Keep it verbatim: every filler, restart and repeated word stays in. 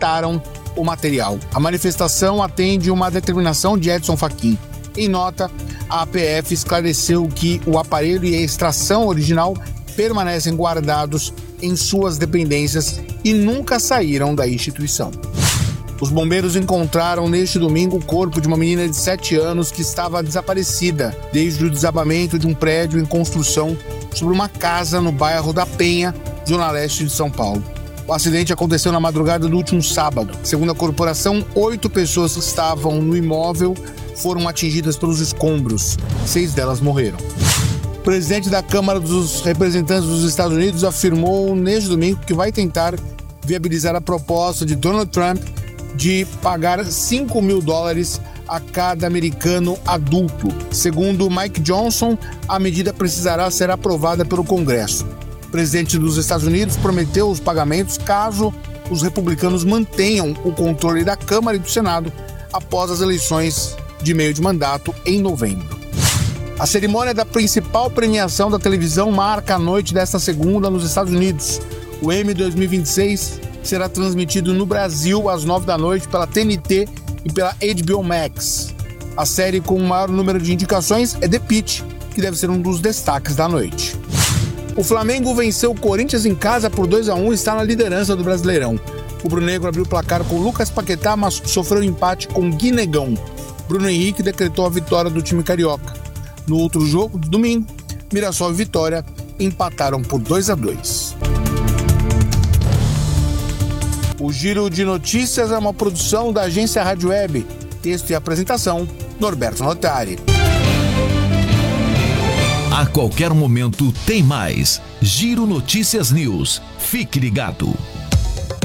cortaram o material. A manifestação atende uma determinação de Edson Fachin. Em nota, a A P F esclareceu que o aparelho e a extração original permanecem guardados em suas dependências e nunca saíram da instituição. Os bombeiros encontraram neste domingo o corpo de uma menina de sete anos que estava desaparecida desde o desabamento de um prédio em construção sobre uma casa no bairro da Penha, zona leste de São Paulo. O acidente aconteceu na madrugada do último sábado. Segundo a corporação, oito pessoas que estavam no imóvel foram atingidas pelos escombros. Seis delas morreram. O presidente da Câmara dos Representantes dos Estados Unidos afirmou neste domingo que vai tentar viabilizar a proposta de Donald Trump de pagar cinco mil dólares a cada americano adulto. Segundo Mike Johnson, a medida precisará ser aprovada pelo Congresso. O presidente dos Estados Unidos prometeu os pagamentos caso os republicanos mantenham o controle da Câmara e do Senado após as eleições de meio de mandato em novembro. A cerimônia da principal premiação da televisão marca a noite desta segunda nos Estados Unidos. O Emmy dois mil e vinte e seis será transmitido no Brasil às nove da noite pela T N T e pela H B O Max. A série com o maior número de indicações é The Pitt, que deve ser um dos destaques da noite. O Flamengo venceu o Corinthians em casa por dois a um e está na liderança do Brasileirão. O rubro-negro abriu o placar com Lucas Paquetá, mas sofreu empate com Guinegão. Bruno Henrique decretou a vitória do time carioca. No outro jogo, de domingo, Mirassol e Vitória empataram por dois a dois. O Giro de Notícias é uma produção da agência Rádio Web. Texto e apresentação, Norberto Notari. A qualquer momento tem mais. Giro Notícias News. Fique ligado.